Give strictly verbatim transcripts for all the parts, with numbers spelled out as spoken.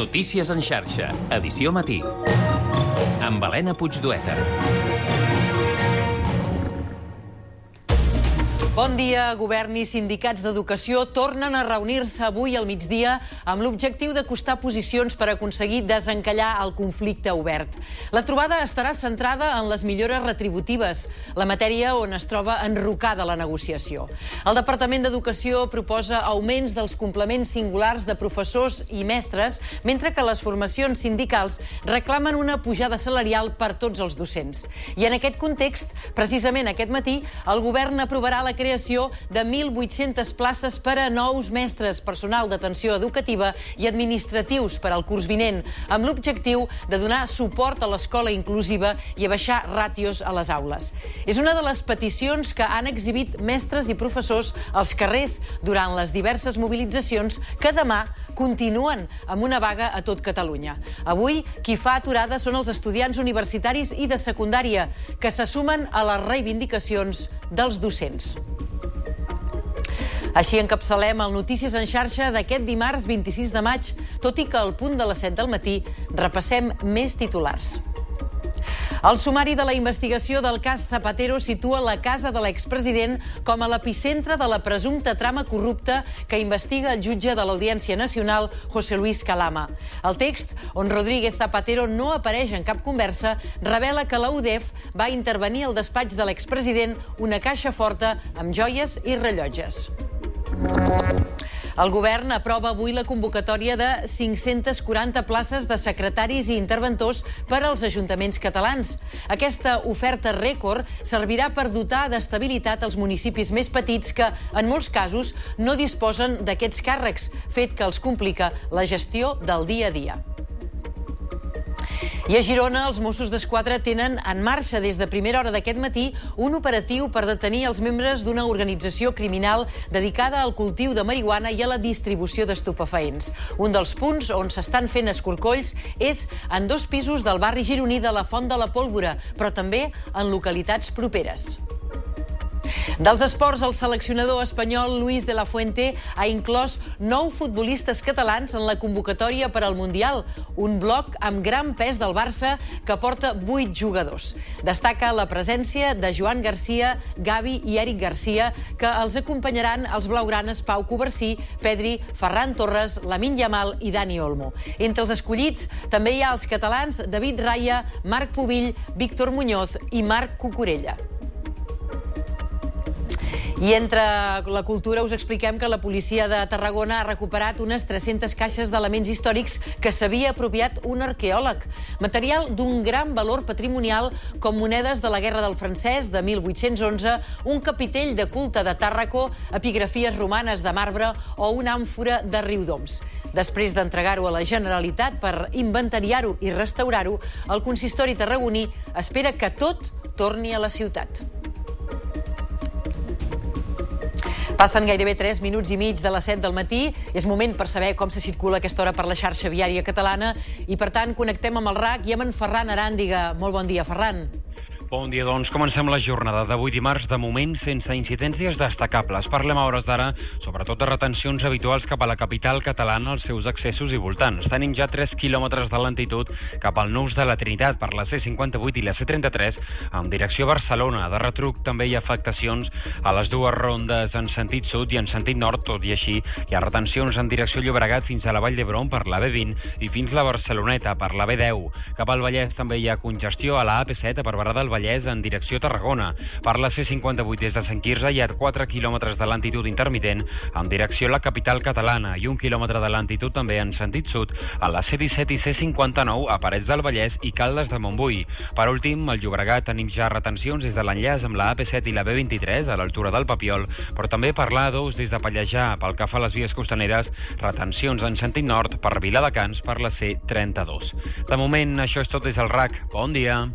Notícies en xarxa, edició matí. Amb Helena Puigdueta. Bon dia. Govern i sindicats d'educació tornen a reunir-se avui al migdia amb l'objectiu d'acostar posicions per aconseguir desencallar el conflicte obert. La trobada estarà centrada en les millores retributives, la matèria on es troba enrocada la negociació. El Departament d'Educació proposa augments dels complements singulars de professors i mestres, mentre que les formacions sindicals reclamen una pujada salarial per tots els docents. I en aquest context, precisament aquest matí, el govern aprovarà la creació creació de mil vuit-centes places per a nous mestres, personal d'atenció educativa i administratius per al curs vinent, amb l'objectiu de donar suport a l'escola inclusiva i a baixar ràtios a les aules. És una de les peticions que han exhibit mestres i professors als carrers durant les diverses mobilitzacions que demà continuen amb una vaga a tot Catalunya. Avui, qui fa aturada són els estudiants universitaris i de secundària, que se sumen a les reivindicacions dels docents. Així encapçalem el Notícies en xarxa d'aquest dimarts vint-i-sis de maig, tot i que al punt de les set del matí repassem més titulars. El sumari de la investigació del cas Zapatero situa la casa de l'expresident com a l'epicentre de la presumpta trama corrupta que investiga el jutge de l'Audiència Nacional, José Luis Calama. El text, on Rodríguez Zapatero no apareix en cap conversa, revela que la U D E F va intervenir al despatx de l'expresident una caixa forta amb joies i rellotges. El govern aprova avui la convocatòria de cinc-centes quaranta places de secretaris i interventors per als ajuntaments catalans. Aquesta oferta rècord servirà per dotar d'estabilitat els municipis més petits que, en molts casos, no disposen d'aquests càrrecs, fet que els complica la gestió del dia a dia. I a Girona, els Mossos d'Esquadra tenen en marxa des de primera hora d'aquest matí un operatiu per detenir els membres d'una organització criminal dedicada al cultiu de marihuana i a la distribució d'estupefaents. Un dels punts on s'estan fent escorcolls és en dos pisos del barri gironí de la Font de la Pólvora, però també en localitats properes. Dels esports, el seleccionador espanyol Luis de la Fuente ha inclòs nou futbolistes catalans en la convocatòria per al Mundial, un bloc amb gran pes del Barça que porta vuit jugadors. Destaca la presència de Joan Garcia, Gavi i Eric Garcia, que els acompanyaran els blaugranes Pau Covarsí, Pedri, Ferran Torres, Lamine Yamal i Dani Olmo. Entre els escollits també hi ha els catalans David Raya, Marc Pubill, Víctor Muñoz i Marc Cucurella. I entre la cultura us expliquem que la policia de Tarragona ha recuperat unes tres-centes caixes d'elements històrics que s'havia apropiat un arqueòleg. Material d'un gran valor patrimonial com monedes de la Guerra del Francès de mil vuit-cents onze, un capitell de culte de Tàrraco, epigrafies romanes de marbre o una àmfora de Riudoms. Després d'entregar-ho a la Generalitat per inventariar-ho i restaurar-ho, el consistori tarragoní espera que tot torni a la ciutat. Passen gairebé tres minuts i mig de les set del matí. És moment per saber com se circula a aquesta hora per la xarxa viària catalana i, per tant, connectem amb el R A C i amb en Ferran Aràndiga. Molt bon dia, Ferran. Bon dia, doncs. Comencem la jornada d'avui dimarts, de moment sense incidències destacables. Parlem a hores d'ara, sobretot de retencions habituals cap a la capital catalana, els seus accessos i voltants. Tenim ja tres quilòmetres de lentitud cap al nus de la Trinitat per la C cinquanta-vuit i la C trenta-tres en direcció a Barcelona. De retruc també hi ha afectacions a les dues rondes en sentit sud i en sentit nord. Tot i així, hi ha retencions en direcció Llobregat fins a la Vall d'Hebron per la B vint i fins la Barceloneta per la B deu. Cap al Vallès també hi ha congestió a la A P set a Barberà del Vallès en direcció Tarragona. Per la C cinquanta-vuit des de Sant Quirze hi ha quatre quilòmetres de lentitud intermitent en direcció a la capital catalana i un quilòmetre de lentitud també en sentit sud a la C disset i C cinquanta-nou a Parets del Vallès i Caldes de Montbui. Per últim, al Llobregat tenim ja retencions des de l'enllaç amb la A P set i la B vint-i-tres a l'altura del Papiol, però també per l'A dos des de Pallejà. Pel que fa a les vies costaneres, retencions en sentit nord per Viladecans per la C trenta-dos. De moment, això és tot des del R A C. Bon dia.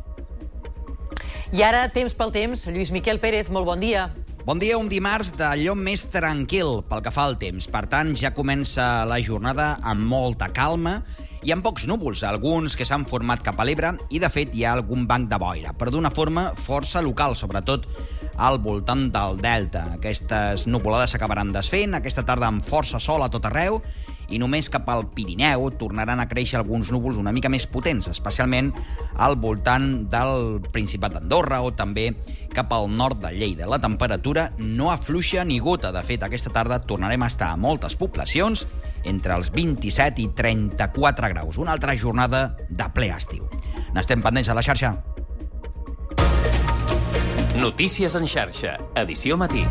I ara, temps pel temps, Lluís Miquel Pérez, molt bon dia. Bon dia, un dimarts d'allò més tranquil pel que fa al temps. Per tant, ja comença la jornada amb molta calma i amb pocs núvols, alguns que s'han format cap a l'Ebre i, de fet, hi ha algun banc de boira, però d'una forma força local, sobretot al voltant del delta. Aquestes nuvolades s'acabaran desfent, aquesta tarda amb força sol a tot arreu i només cap al Pirineu tornaran a créixer alguns núvols una mica més potents, especialment al voltant del Principat d'Andorra o també cap al nord de Lleida. La temperatura no afluixa ni gota. De fet, aquesta tarda tornarem a estar a moltes poblacions entre els vint-i-set i trenta-quatre graus. Una altra jornada de ple estiu. N'estem pendents a la xarxa. Notícies en xarxa, edició matí.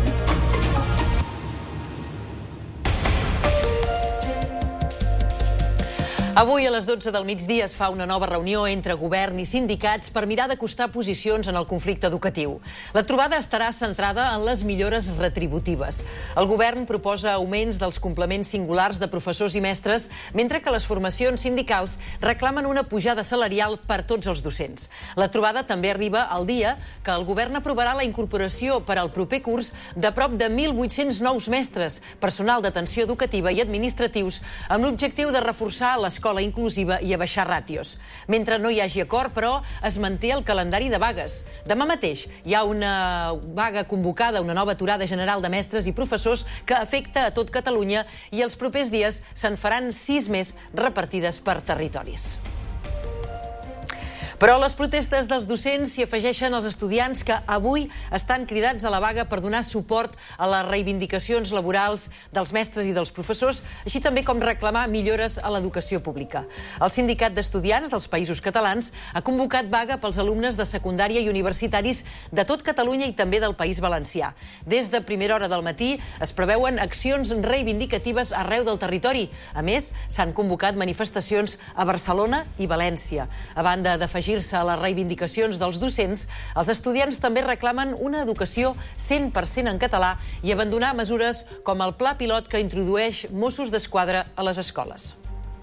Avui a les dotze del migdia es fa una nova reunió entre govern i sindicats per mirar d'acostar posicions en el conflicte educatiu. La trobada estarà centrada en les millores retributives. El govern proposa augments dels complements singulars de professors i mestres, mentre que les formacions sindicals reclamen una pujada salarial per tots els docents. La trobada també arriba al dia que el govern aprovarà la incorporació per al proper curs de prop de mil vuit-cents nous mestres, personal d'atenció educativa i administratius, amb l'objectiu de reforçar les escola inclusiva i abaixar ràtios. Mentre no hi hagi acord, però, es manté el calendari de vagues. Demà mateix hi ha una vaga convocada, una nova aturada general de mestres i professors que afecta a tot Catalunya i els propers dies se'n faran sis més repartides per territoris. Però a les protestes dels docents s'hi afegeixen els estudiants que avui estan cridats a la vaga per donar suport a les reivindicacions laborals dels mestres i dels professors, així també com reclamar millores a l'educació pública. El Sindicat d'Estudiants dels Països Catalans ha convocat vaga pels alumnes de secundària i universitaris de tot Catalunya i també del País Valencià. Des de primera hora del matí es preveuen accions reivindicatives arreu del territori. A més, s'han convocat manifestacions a Barcelona i València. A banda d'afegir a les reivindicacions dels docents, els estudiants també reclamen una educació cent per cent en català i abandonar mesures com el pla pilot que introdueix Mossos d'Esquadra a les escoles.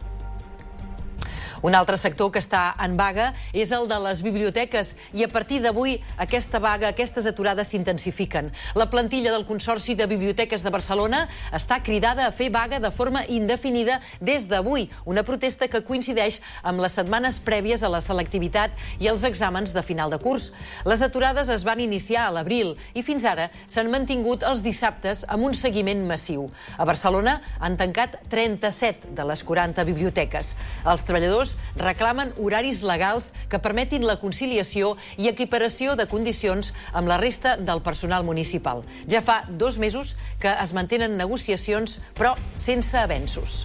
Un altre sector que està en vaga és el de les biblioteques i a partir d'avui aquesta vaga, aquestes aturades s'intensifiquen. La plantilla del Consorci de Biblioteques de Barcelona està cridada a fer vaga de forma indefinida des d'avui, una protesta que coincideix amb les setmanes prèvies a la selectivitat i els exàmens de final de curs. Les aturades es van iniciar a l'abril i fins ara s'han mantingut els dissabtes amb un seguiment massiu. A Barcelona han tancat trenta-set de les quaranta biblioteques. Els treballadors reclamen horaris legals que permetin la conciliació i equiparació de condicions amb la resta del personal municipal. Ja fa dos mesos que es mantenen negociacions, però sense avenços.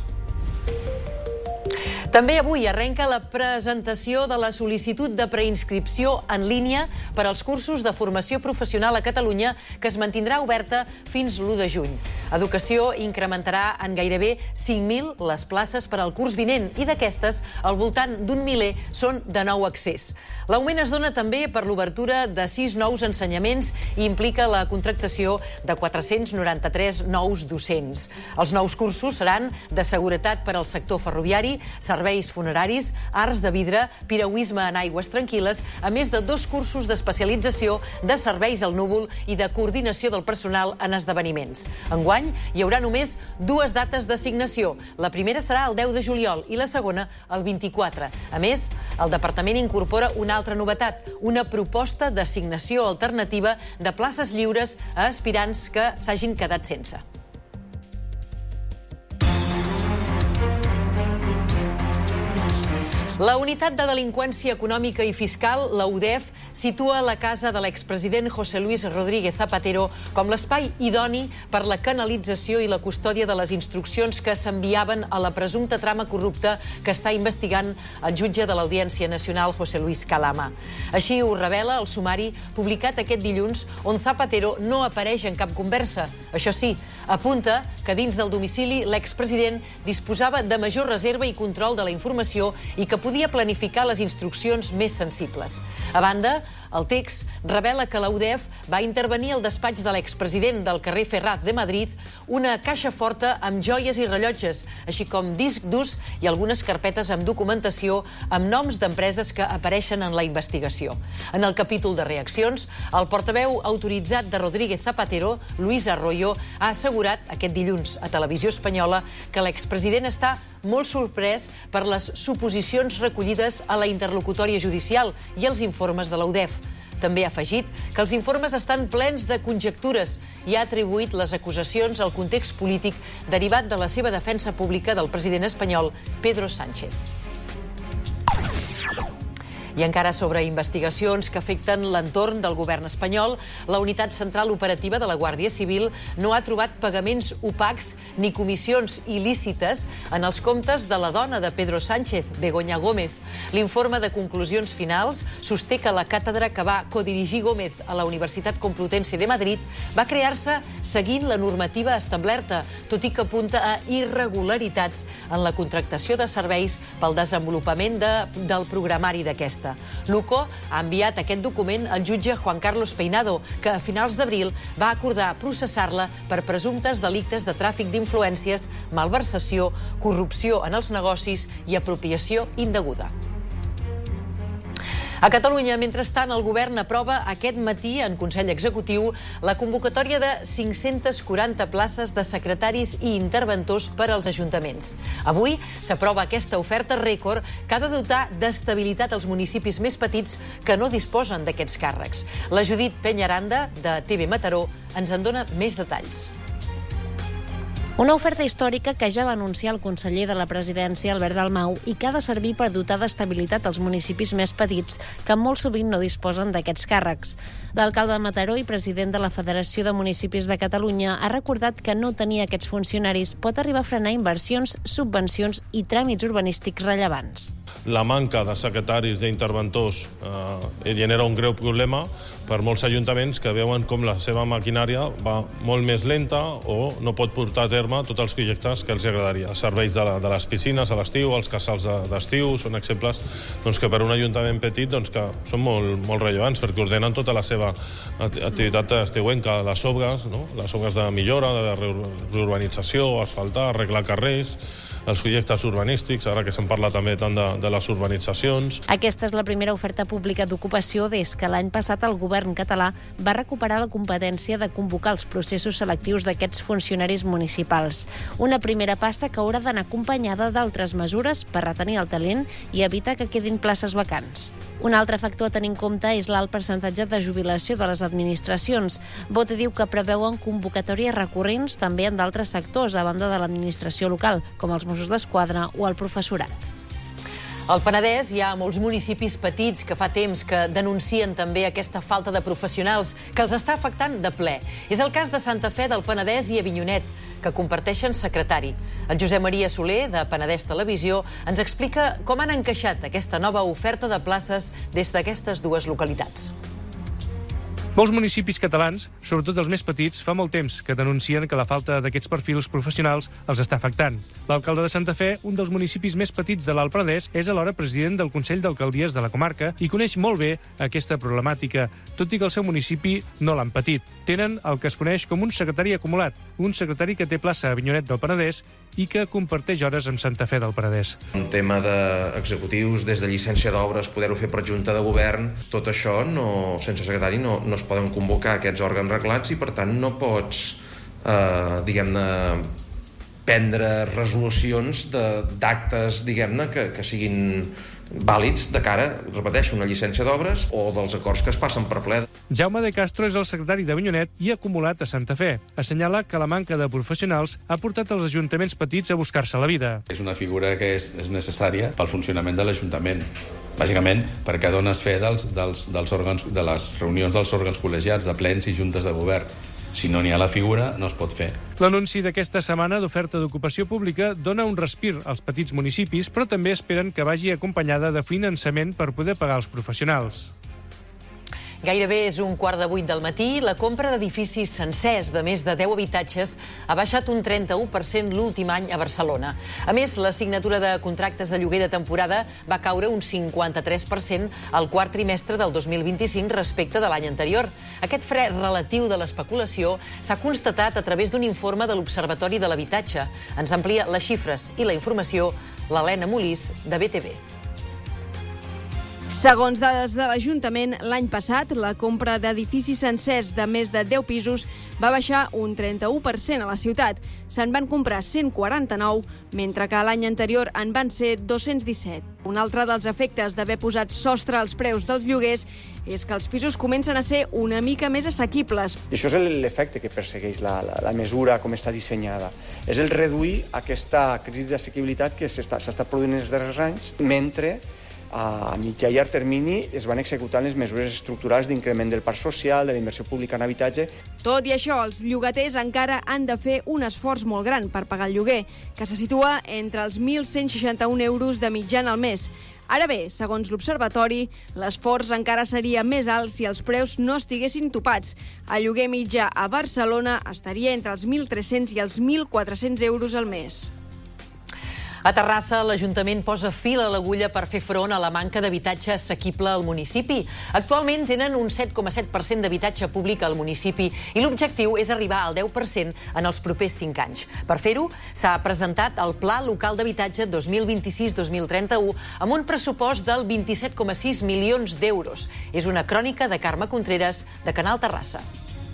També avui arrenca la presentació de la sol·licitud de preinscripció en línia per als cursos de formació professional a Catalunya, que es mantindrà oberta fins l'u de juny. Educació incrementarà en gairebé cinc mil les places per al curs vinent i d'aquestes, al voltant d'un miler són de nou accés. L'augment es dona també per l'obertura de sis nous ensenyaments i implica la contractació de quatre-cents noranta-tres nous docents. Els nous cursos seran de seguretat per al sector ferroviari, serveis funeraris, arts de vidre, piragüisme en aigües tranquil·les, a més de dos cursos d'especialització de serveis al núvol i de coordinació del personal en esdeveniments. Enguany hi haurà només dues dates d'assignació. La primera serà el deu de juliol i la segona el vint-i-quatre. A més, el departament incorpora una altra novetat, una proposta d'assignació alternativa de places lliures a aspirants que s'hagin quedat sense. La Unitat de Delinqüència Econòmica i Fiscal, la U D E F, situa la casa de l'expresident José Luis Rodríguez Zapatero com l'espai idoni per la canalització i la custòdia de les instruccions que s'enviaven a la presumpta trama corrupta que està investigant el jutge de l'Audiència Nacional, José Luis Calama. Així ho revela el sumari publicat aquest dilluns, on Zapatero no apareix en cap conversa. Això sí, apunta que dins del domicili l'expresident disposava de major reserva i control de la informació i que podia planificar les instruccions més sensibles. A banda, el text revela que la U D E F va intervenir al despatx de l'expresident del carrer Ferraz de Madrid una caixa forta amb joies i rellotges, així com disc durs i algunes carpetes amb documentació amb noms d'empreses que apareixen en la investigació. En el capítol de reaccions, el portaveu autoritzat de Rodríguez Zapatero, Luis Arroyo, ha assegurat aquest dilluns a Televisió Espanyola que l'expresident està molt sorprès per les suposicions recollides a la interlocutòria judicial i els informes de la U D E F. També ha afegit que els informes estan plens de conjectures i ha atribuït les acusacions al context polític derivat de la seva defensa pública del president espanyol Pedro Sánchez. I encara sobre investigacions que afecten l'entorn del govern espanyol, la Unitat Central Operativa de la Guàrdia Civil no ha trobat pagaments opacs ni comissions il·lícites en els comptes de la dona de Pedro Sánchez, Begoña Gómez. L'informe de conclusions finals sosté que la càtedra que va codirigir Gómez a la Universitat Complutense de Madrid va crear-se seguint la normativa establerta, tot i que apunta a irregularitats en la contractació de serveis pel desenvolupament de, del programari d'aquesta. L'U C O ha enviat aquest document al jutge Juan Carlos Peinado, que a finals d'abril va acordar processar-la per presumptes delictes de tràfic d'influències, malversació, corrupció en els negocis i apropiació indeguda. A Catalunya, mentrestant, el govern aprova aquest matí en Consell Executiu la convocatòria de cinc-centes quaranta places de secretaris i interventors per als ajuntaments. Avui s'aprova aquesta oferta rècord que ha de dotar d'estabilitat als municipis més petits que no disposen d'aquests càrrecs. La Judit Peñaranda, de T V Mataró, ens en dona més detalls. Una oferta històrica que ja va anunciar el conseller de la presidència, Albert Dalmau, i que ha de servir per dotar d'estabilitat als municipis més petits que molt sovint no disposen d'aquests càrrecs. L'alcalde de Mataró i president de la Federació de Municipis de Catalunya ha recordat que no tenir aquests funcionaris pot arribar a frenar inversions, subvencions i tràmits urbanístics rellevants. La manca de secretaris d'interventors eh, genera un greu problema per molts ajuntaments que veuen com la seva maquinària va molt més lenta o no pot portar a terme tots els projectes que els agradaria. Els serveis de, la, de les piscines a l'estiu, els casals d'estiu, són exemples doncs, que per un ajuntament petit doncs, que són molt, molt rellevants perquè ordenen tota la seva activitat estiuenca, les obres, no? Les obres de millora, de reurbanització, asfaltar, arreglar carrers, els projectes urbanístics, ara que se'n parla també tant de, de les urbanitzacions. Aquesta és la primera oferta pública d'ocupació des que l'any passat el govern català va recuperar la competència de convocar els processos selectius d'aquests funcionaris municipals. Una primera passa que haurà d'anar acompanyada d'altres mesures per retenir el talent i evitar que quedin places vacants. Un altre factor a tenir en compte és l'alt percentatge de jubilació de les administracions. Bote diu que preveuen convocatòries recurrents també en d'altres sectors, a banda de l'administració local, com els Mossos d'Esquadra o el professorat. Al Penedès hi ha molts municipis petits que fa temps que denuncien també aquesta falta de professionals que els està afectant de ple. És el cas de Santa Fe del Penedès i Avinyonet, que comparteixen secretari. El Josep Maria Soler, de Penedès Televisió, ens explica com han encaixat aquesta nova oferta de places des d'aquestes dues localitats. Molts municipis catalans, sobretot els més petits, fa molt temps que denuncien que la falta d'aquests perfils professionals els està afectant. L'alcalde de Santa Fe, un dels municipis més petits de l'Alt Penedès, és alhora president del Consell d'Alcaldies de la comarca i coneix molt bé aquesta problemàtica, tot i que el seu municipi no l'han patit. Tenen el que es coneix com un secretari acumulat, un secretari que té plaça a Avinyonet del Penedès i que comparteix hores amb Santa Fe del Penedès. Un tema d'executius, des de llicència d'obres, poder-ho fer per junta de govern, tot això, no, sense secretari, no, no es poden convocar aquests òrgans reglats i, per tant, no pots, eh, diguem-ne, prendre resolucions d'actes, diguem-ne, que, que siguin vàlids de cara, repeteixo, una llicència d'obres o dels acords que es passen per ple. Jaume de Castro és el secretari d'Avinyonet i acumulat a Santa Fe. Assenyala que la manca de professionals ha portat els ajuntaments petits a buscar-se la vida. És una figura que és, és necessària pel funcionament de l'Ajuntament. Bàsicament perquè dones fe dels, dels, dels òrgans, de les reunions dels òrgans col·legiats, de plens i juntes de govern. Si no n'hi ha la figura, no es pot fer. L'anunci d'aquesta setmana d'oferta d'ocupació pública dona un respir als petits municipis, però també esperen que vagi acompanyada de finançament per poder pagar els professionals. Gairebé és un quart de vuit del matí. La compra d'edificis sencers de més de deu habitatges ha baixat un trenta-u per cent l'últim any a Barcelona. A més, la signatura de contractes de lloguer de temporada va caure un cinquanta-tres per cent al quart trimestre del dos mil vint-i-cinc respecte de l'any anterior. Aquest fre relatiu de l'especulació s'ha constatat a través d'un informe de l'Observatori de l'Habitatge. Ens amplia les xifres i la informació l'Helena Molís, de B T V. Segons dades de l'Ajuntament, l'any passat la compra d'edificis sencers de més de deu pisos va baixar un trenta-u per cent a la ciutat. Se'n van comprar cent quaranta-nou, mentre que l'any anterior en van ser dos-cents disset. Un altre dels efectes d'haver posat sostre als preus dels lloguers és que els pisos comencen a ser una mica més assequibles. Això és l'efecte que persegueix la, la, la mesura com està dissenyada. És el reduir aquesta crisi d'assequibilitat que s'està produint els darrers anys, mentre a mitjà i llarg termini es van executant les mesures estructurals d'increment del parc social, de la inversió pública en habitatge. Tot i això, els llogaters encara han de fer un esforç molt gran per pagar el lloguer, que se situa entre els mil cent seixanta-un euros de mitjana al mes. Ara bé, segons l'Observatori, l'esforç encara seria més alt si els preus no estiguessin topats. El lloguer mitjà a Barcelona estaria entre els mil tres-cents i els mil quatre-cents euros al mes. A Terrassa, l'Ajuntament posa fil a l'agulla per fer front a la manca d'habitatge assequible al municipi. Actualment tenen un set coma set per cent d'habitatge públic al municipi i l'objectiu és arribar al deu per cent en els propers cinc anys. Per fer-ho, s'ha presentat el Pla Local d'Habitatge dos mil vint-i-sis dos mil trenta-u amb un pressupost del vint-i-set coma sis milions d'euros. És una crònica de Carme Contreras, de Canal Terrassa.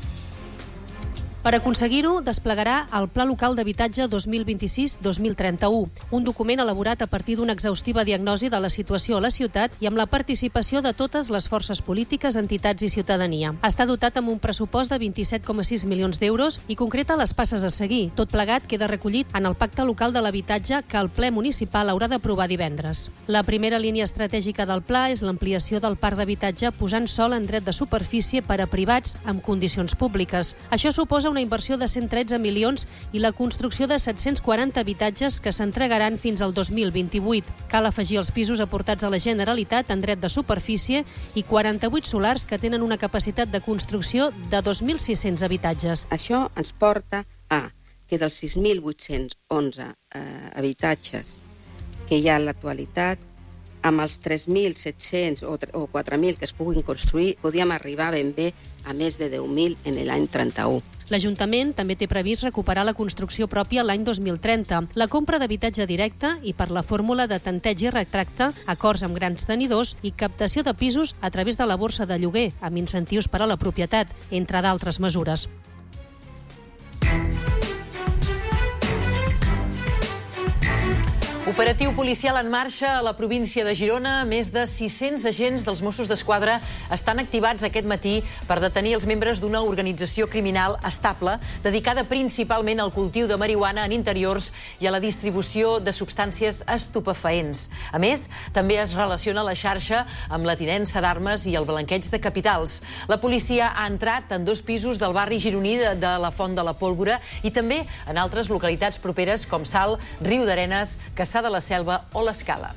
Per aconseguir-ho, desplegarà el Pla Local d'Habitatge dos mil vint-i-sis dos mil trenta-u, un document elaborat a partir d'una exhaustiva diagnosi de la situació a la ciutat i amb la participació de totes les forces polítiques, entitats i ciutadania. Està dotat amb un pressupost de vint-i-set coma sis milions d'euros i concreta les passes a seguir. Tot plegat queda recollit en el Pacte Local de l'Habitatge que el ple municipal haurà d'aprovar divendres. La primera línia estratègica del pla és l'ampliació del parc d'habitatge posant sòl en dret de superfície per a privats amb condicions públiques. Això suposa una inversió de cent tretze milions i la construcció de set-cents quaranta habitatges que s'entregaran fins al dos mil vint-i-vuit. Cal afegir els pisos aportats a la Generalitat en dret de superfície i quaranta-vuit solars que tenen una capacitat de construcció de dos mil sis-cents habitatges. Això ens porta a que dels sis mil vuit-cents onze eh, habitatges que hi ha en l'actualitat, amb els tres mil set-cents o, o quatre mil que es puguin construir, podíem arribar ben bé a més de deu mil en l'any trenta-u. L'Ajuntament també té previst recuperar la construcció pròpia l'any dos mil trenta, la compra d'habitatge directe i per la fórmula de tanteig i retracte, acords amb grans tenidors i captació de pisos a través de la borsa de lloguer, amb incentius per a la propietat, entre d'altres mesures. Operatiu policial en marxa a la província de Girona. Més de sis-cents agents dels Mossos d'Esquadra estan activats aquest matí per detenir els membres d'una organització criminal estable dedicada principalment al cultiu de marihuana en interiors i a la distribució de substàncies estupefaents. A més, també es relaciona la xarxa amb la tinença d'armes i el blanqueig de capitals. La policia ha entrat en dos pisos del barri gironí de, de la Font de la Pólvora i també en altres localitats properes com Salt, Riu d'Arenes, Caçà de la Selva o l'Escala.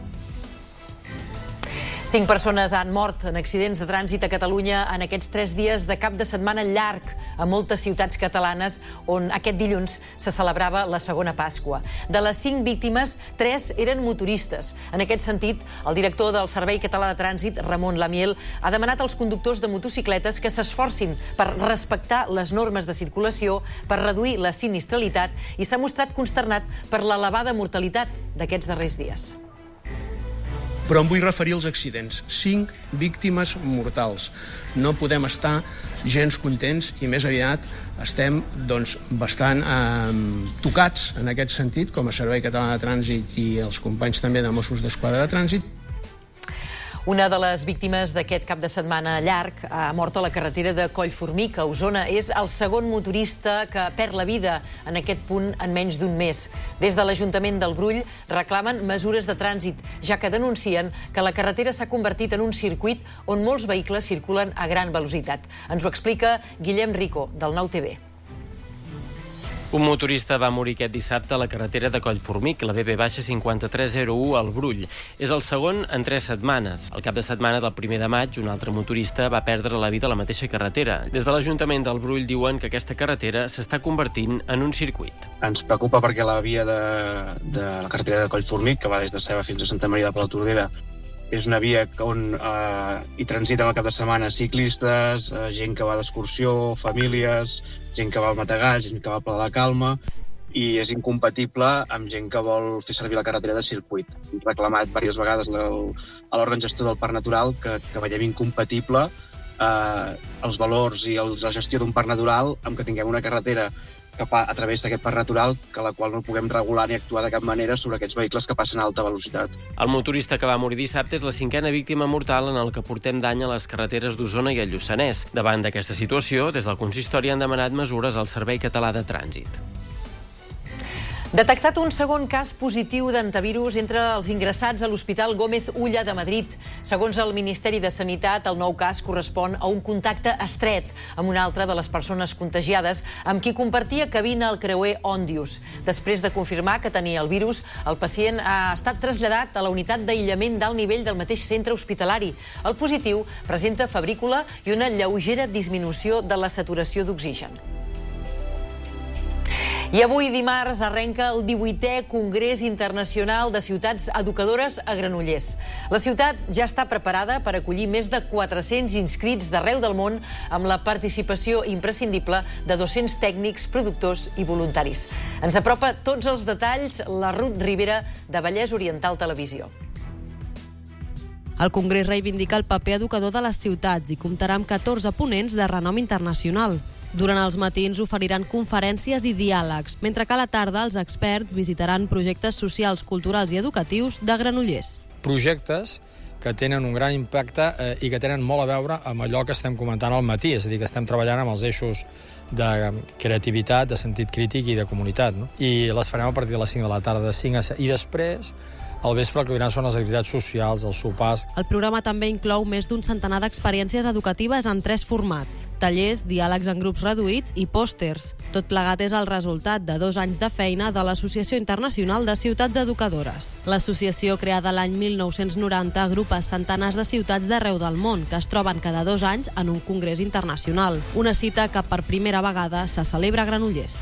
Cinc persones han mort en accidents de trànsit a Catalunya en aquests tres dies de cap de setmana llarg a moltes ciutats catalanes on aquest dilluns se celebrava la segona Pasqua. De les cinc víctimes, tres eren motoristes. En aquest sentit, el director del Servei Català de Trànsit, Ramon Lamiel, ha demanat als conductors de motocicletes que s'esforcin per respectar les normes de circulació, per reduir la sinistralitat i s'ha mostrat consternat per l'elevada mortalitat d'aquests darrers dies. Però em vull referir als accidents. Cinc víctimes mortals. No podem estar gens contents i més aviat estem doncs, bastant eh, tocats en aquest sentit, com a Servei Català de Trànsit i els companys també de Mossos d'Esquadra de Trànsit. Una de les víctimes d'aquest cap de setmana llarg ha mort a la carretera de Collformic, a Osona. És el segon motorista que perd la vida en aquest punt en menys d'un mes. Des de l'Ajuntament del Brull reclamen mesures de trànsit, ja que denuncien que la carretera s'ha convertit en un circuit on molts vehicles circulen a gran velocitat. Ens ho explica Guillem Rico, del Nou T V. Un motorista va morir aquest dissabte a la carretera de Collformic, la B B cinquanta-tres zero u al Brull. És el segon en tres setmanes. El cap de setmana del primer de maig, un altre motorista va perdre la vida a la mateixa carretera. Des de l'Ajuntament del Brull diuen que aquesta carretera s'està convertint en un circuit. Ens preocupa perquè la via de, de la carretera de Collformic, que va des de Ceba fins a Santa Maria de Palautordera, és una via on eh, hi transiten al cap de setmana ciclistes, eh, gent que va d'excursió, famílies, gent que va al Matagar, gent que va al Pla de la Calma, i és incompatible amb gent que vol fer servir la carretera de circuit. Hem reclamat diverses vegades a l'òrgan gestor del Parc Natural que, que veiem incompatible eh, els valors i el, la gestió d'un parc natural amb que tinguem una carretera que fa a través d'aquest parc natural que la qual no puguem regular ni actuar de cap manera sobre aquests vehicles que passen a alta velocitat. El motorista que va morir dissabte és la cinquena víctima mortal en el que portem dany a les carreteres d'Osona i el Lluçanès. Davant d'aquesta situació, des del consistori han demanat mesures al Servei Català de Trànsit. Detectat un segon cas positiu d'antivirus entre els ingressats a l'Hospital Gómez Ulla de Madrid. Segons el Ministeri de Sanitat, el nou cas correspon a un contacte estret amb una altra de les persones contagiades amb qui compartia cabina al creuer Òndius. Després de confirmar que tenia el virus, el pacient ha estat traslladat a la unitat d'aïllament d'alt nivell del mateix centre hospitalari. El positiu presenta febrícula i una lleugera disminució de la saturació d'oxigen. I avui dimarts arrenca el divuitè Congrés Internacional de Ciutats Educadores a Granollers. La ciutat ja està preparada per acollir més de quatre-cents inscrits d'arreu del món amb la participació imprescindible de dos-cents tècnics, productors i voluntaris. Ens apropa tots els detalls la Ruth Rivera de Vallès Oriental Televisió. El Congrés reivindica el paper educador de les ciutats i comptarà amb catorze ponents de renom internacional. Durant els matins oferiran conferències i diàlegs, mentre que a la tarda els experts visitaran projectes socials, culturals i educatius de Granollers. Projectes que tenen un gran impacte eh, i que tenen molt a veure amb allò que estem comentant al matí, és a dir, que estem treballant amb els eixos de creativitat, de sentit crític i de comunitat. No? I les farem a partir de les cinc de la tarda, de cinc a set. I després, al vespre, el que vindran són les activitats socials, els sopars. El programa també inclou més d'un centenar d'experiències educatives en tres formats: tallers, diàlegs en grups reduïts i pòsters. Tot plegat és el resultat de dos anys de feina de l'Associació Internacional de Ciutats Educadores. L'associació, creada l'any mil nou-cents noranta, agrupa centenars de ciutats d'arreu del món que es troben cada dos anys en un congrés internacional. Una cita que per primera vegada se celebra a Granollers.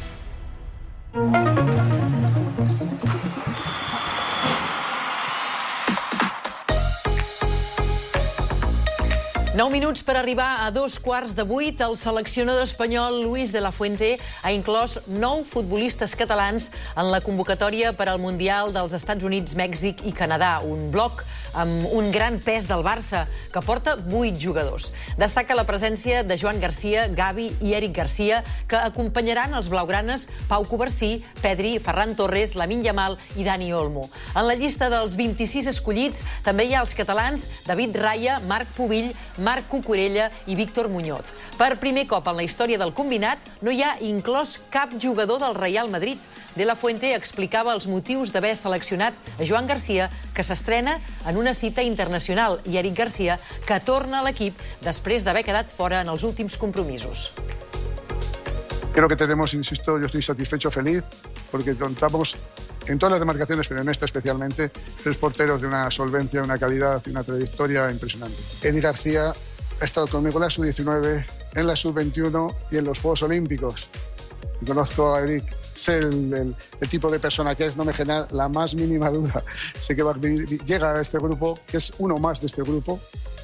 Nou minuts per arribar a dos quarts de vuit. El seleccionador espanyol Luis de la Fuente ha inclòs nou futbolistes catalans en la convocatòria per al Mundial dels Estats Units, Mèxic i Canadà. Un bloc amb un gran pes del Barça, que porta vuit jugadors. Destaca la presència de Joan Garcia, Gavi i Eric Garcia, que acompanyaran els blaugranes Pau Covarsí, Pedri, Ferran Torres, Lamine Yamal i Dani Olmo. En la llista dels vint-i-sis escollits també hi ha els catalans David Raya, Marc Pubill, Marc Cucurella i Víctor Muñoz. Per primer cop en la història del combinat no hi ha inclòs cap jugador del Real Madrid. De la Fuente explicava els motius d'haver seleccionat a Joan Garcia, que s'estrena en una cita internacional, i Eric Garcia, que torna a l'equip després d'haver quedat fora en els últims compromisos. Creo que tenemos, insisto, yo estoy satisfecho, feliz, porque contamos en todas las demarcaciones, pero en esta especialmente, tres porteros de una solvencia, una calidad y una trayectoria impresionante. Eric García ha estado conmigo en la sub diecinueve, en la sub veintiuno y en los Juegos Olímpicos. Y conozco a Eric, sé el, el, el tipo de persona que es, no me genera la más mínima duda. Sé que va a venir, llega a este grupo, que es uno más de este grupo.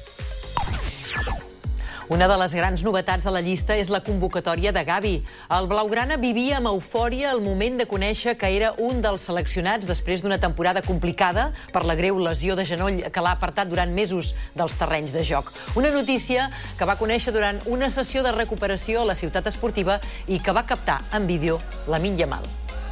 Una de les grans novetats a la llista és la convocatòria de Gavi. El blaugrana vivia amb eufòria el moment de conèixer que era un dels seleccionats després d'una temporada complicada per la greu lesió de genoll que l'ha apartat durant mesos dels terrenys de joc. Una notícia que va conèixer durant una sessió de recuperació a la ciutat esportiva i que va captar en vídeo Lamine Yamal.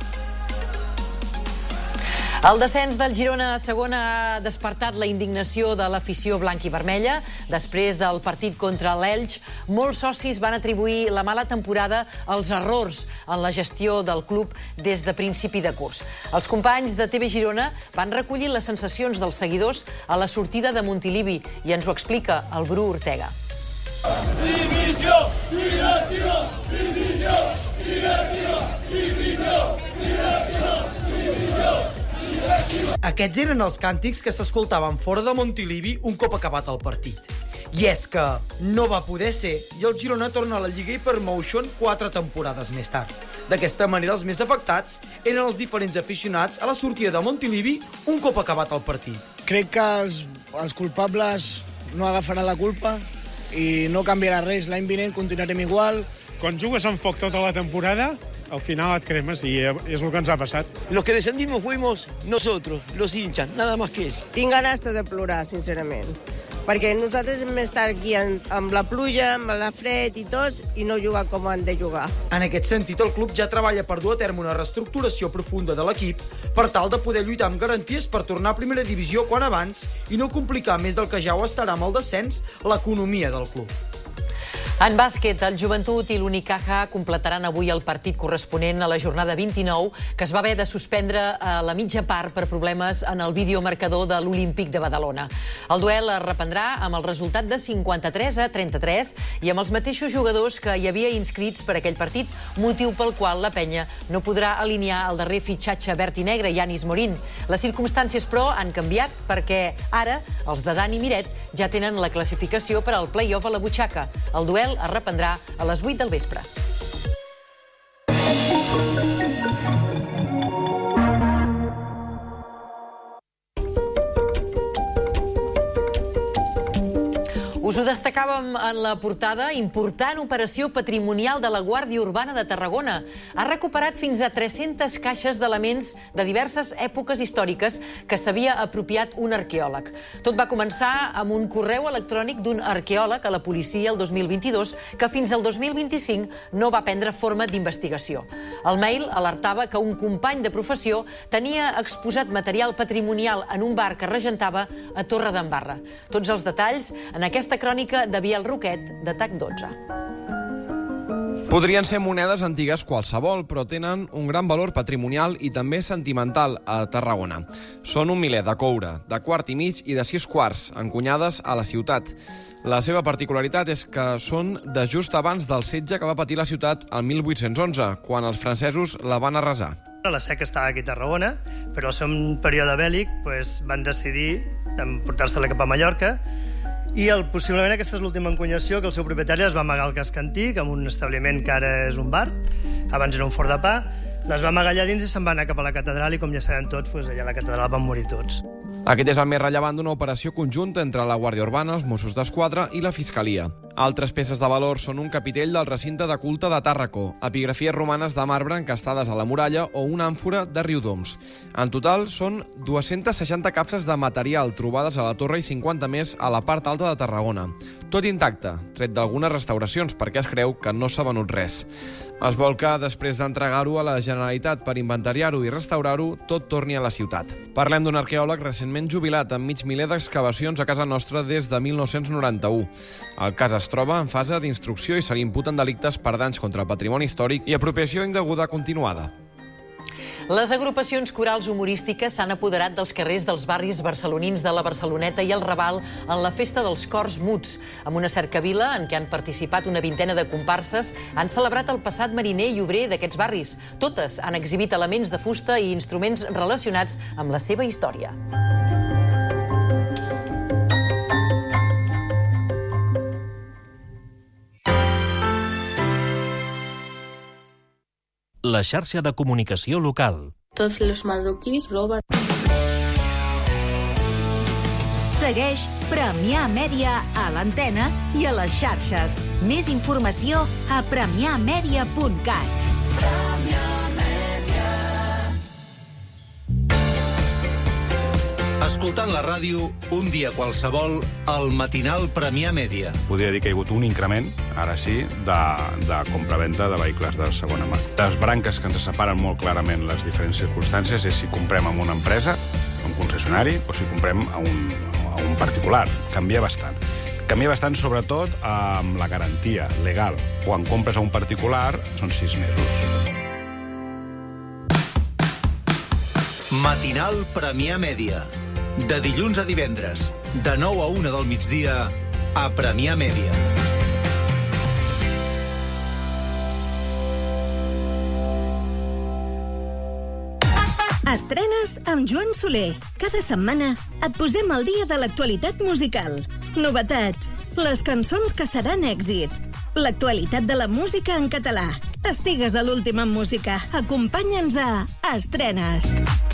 El descens del Girona a segona ha despertat la indignació de l'afició blanc i vermella. Després del partit contra l'Elx, molts socis van atribuir la mala temporada als errors en la gestió del club des de principi de curs. Els companys de T V Girona van recollir les sensacions dels seguidors a la sortida de Montilivi i ens ho explica el Bru Ortega. Divisió! Divisió! Divisió! Divisió! Divisió! Divisió! Divisió! Aquests eren els càntics que s'escoltaven fora de Montilivi un cop acabat el partit. I és que no va poder ser i el Girona torna a la Lliga Hypermotion quatre temporades més tard. D'aquesta manera, els més afectats eren els diferents aficionats a la sortida de Montilivi un cop acabat el partit. Crec que els, els culpables no agafaran la culpa i no canviarà res. L'any vinent continuarem igual. Quan jugues amb foc tota la temporada, al final et cremes i és el que ens ha passat. Los que descendimos fuimos nosotros, los hinchas, nada más que eso. Tinc ganes de plorar, sincerament, perquè nosaltres hem estat aquí amb la pluja, amb la fred i tots, i no jugar com han de jugar. En aquest sentit, el club ja treballa per dur a terme una reestructuració profunda de l'equip per tal de poder lluitar amb garanties per tornar a primera divisió quan abans i no complicar més del que ja ho estarà amb el descens l'economia del club. En bàsquet, el Joventut i l'Unicaja completaran avui el partit corresponent a la jornada vint-i-nou, que es va haver de suspendre a la mitja part per problemes en el videomarcador de l'Olímpic de Badalona. El duel es reprendrà amb el resultat de cinquanta-tres a trenta-tres i amb els mateixos jugadors que hi havia inscrits per aquell partit, motiu pel qual la penya no podrà alinear el darrer fitxatge verd i negre, Yanis Morín. Les circumstàncies, però, han canviat perquè ara els de Dani Miret ja tenen la classificació per al play-off a la butxaca. El duel es reprendrà a les vuit del vespre. Us ho destacàvem en la portada, important operació patrimonial de la Guàrdia Urbana de Tarragona. Ha recuperat fins a tres-centes caixes d'elements de diverses èpoques històriques que s'havia apropiat un arqueòleg. Tot va començar amb un correu electrònic d'un arqueòleg a la policia el dos mil vint-i-dos que fins al dos mil vint-i-cinc no va prendre forma d'investigació. El mail alertava que un company de professió tenia exposat material patrimonial en un bar que regentava a Torredembarra. Tots els detalls en aquesta crònica de Biel Roquet, de T A C dotze. Podrien ser monedes antigues qualsevol, però tenen un gran valor patrimonial i també sentimental a Tarragona. Són un miler de coure, de quart i mig i de sis quarts, encunyades a la ciutat. La seva particularitat és que són de just abans del setge que va patir la ciutat el mil vuit-cents onze, quan els francesos la van arrasar. La S E C estava aquí a Tarragona, però al seu període bèl·lic pues, van decidir portar-se-la cap a Mallorca. I el, possiblement aquesta és l'última encunyació que el seu propietari es va amagar al casc antic, amb un establiment que ara és un bar, abans era un forn de pa, les va amagar allà dins i se'n va anar cap a la catedral i, com ja sabem tots, doncs allà a la catedral van morir tots. Aquest és el més rellevant d'una operació conjunta entre la Guàrdia Urbana, els Mossos d'Esquadra i la Fiscalia. Altres peces de valor són un capitell del recinte de culte de Tàrraco, epigrafies romanes de marbre encastades a la muralla o una àmfora de Riudoms. En total, són dues-centes seixanta capses de material trobades a la torre i cinquanta més a la part alta de Tarragona. Tot intacte, tret d'algunes restauracions, perquè es creu que no s'ha venut res. Es vol que, després d'entregar-ho a la Generalitat per inventariar-ho i restaurar-ho, tot torni a la ciutat. Parlem d'un arqueòleg recentment jubilat amb mig miler d'excavacions a casa nostra des de mil nou-cents noranta-u. El cas es troba en fase d'instrucció i se li imputen delictes per danys contra el patrimoni històric i apropiació indeguda continuada. Les agrupacions corals humorístiques s'han apoderat dels carrers dels barris barcelonins de la Barceloneta i el Raval en la Festa dels Cors Muts. Amb una cercavila en què han participat una vintena de comparses, han celebrat el passat mariner i obrer d'aquests barris. Totes han exhibit elements de fusta i instruments relacionats amb la seva història. La xarxa de comunicació local. Tots els marroquís roben. Segueix Premià Mèdia a l'antena i a les xarxes. Més informació a premià mèdia punt cat. Escoltant la ràdio, un dia qualsevol, el matinal Premià Mèdia. Podria dir que hi ha hagut un increment, ara sí, de, de compraventa de vehicles de segona mà. Les branques que ens separen molt clarament les diferents circumstàncies és si comprem amb una empresa, un concessionari, o si comprem a un, a un particular. Canvia bastant. Canvia bastant, sobretot, amb la garantia legal. Quan compres a un particular, són sis mesos. Matinal Premià Mèdia. De dilluns a divendres, de nou a una del migdia, a Premià Mèdia. Estrenes amb Joan Soler. Cada setmana et posem al dia de l'actualitat musical. Novetats, les cançons que seran èxit, l'actualitat de la música en català. Estigues a l'últim en música. Acompanya'ns a Estrenes.